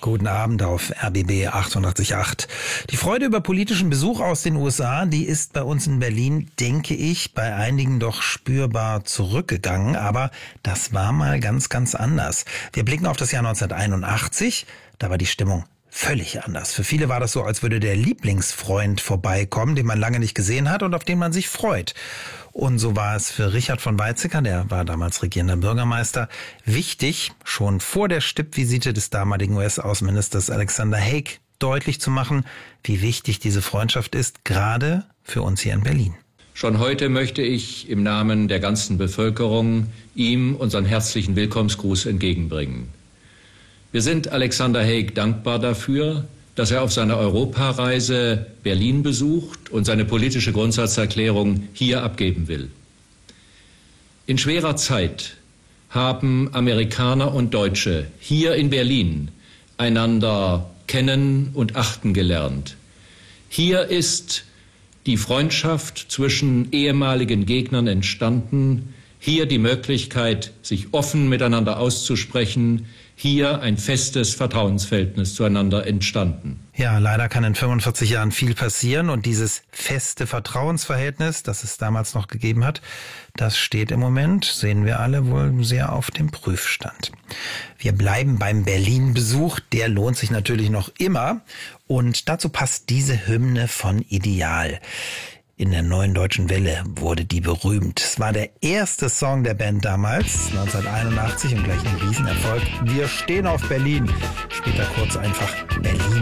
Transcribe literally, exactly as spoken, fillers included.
Guten Abend auf R B B achtundachtzig Komma acht. Die Freude über politischen Besuch aus den U S A, die ist bei uns in Berlin, denke ich, bei einigen doch spürbar zurückgegangen. Aber das war mal ganz, ganz anders. Wir blicken auf das Jahr neunzehnhunderteinundachtzig. Da war die Stimmung völlig anders. Für viele war das so, als würde der Lieblingsfreund vorbeikommen, den man lange nicht gesehen hat und auf den man sich freut. Und so war es für Richard von Weizsäcker, der war damals regierender Bürgermeister, wichtig, schon vor der Stippvisite des damaligen U S-Außenministers Alexander Haig deutlich zu machen, wie wichtig diese Freundschaft ist, gerade für uns hier in Berlin. Schon heute möchte ich im Namen der ganzen Bevölkerung ihm unseren herzlichen Willkommensgruß entgegenbringen. Wir sind Alexander Haig dankbar dafür, dass er auf seiner Europareise Berlin besucht und seine politische Grundsatzerklärung hier abgeben will. In schwerer Zeit haben Amerikaner und Deutsche hier in Berlin einander kennen und achten gelernt. Hier ist die Freundschaft zwischen ehemaligen Gegnern entstanden, hier die Möglichkeit, sich offen miteinander auszusprechen, hier ein festes Vertrauensverhältnis zueinander entstanden. Ja, leider kann in fünfundvierzig Jahren viel passieren und dieses feste Vertrauensverhältnis, das es damals noch gegeben hat, das steht im Moment, sehen wir alle, wohl sehr auf dem Prüfstand. Wir bleiben beim Berlin-Besuch, der lohnt sich natürlich noch immer und dazu passt diese Hymne von Ideal. In der Neuen Deutschen Welle wurde die berühmt. Es war der erste Song der Band damals, neunzehnhunderteinundachtzig, und gleich ein Riesenerfolg. Wir stehen auf Berlin. Später kurz einfach Berlin.